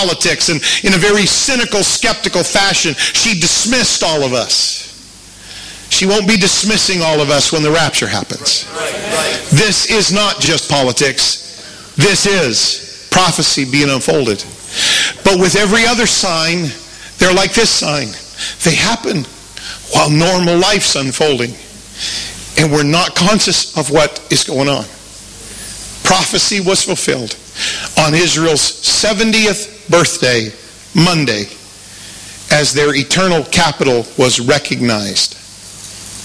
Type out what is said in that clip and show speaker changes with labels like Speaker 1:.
Speaker 1: politics, and in a very cynical, skeptical fashion, she dismissed all of us. She won't be dismissing all of us when the rapture happens. This is not just politics. This is prophecy being unfolded. But with every other sign, they're like this sign. They happen while normal life's unfolding. And we're not conscious of what is going on. Prophecy was fulfilled on Israel's 70th birthday, Monday, as their eternal capital was recognized.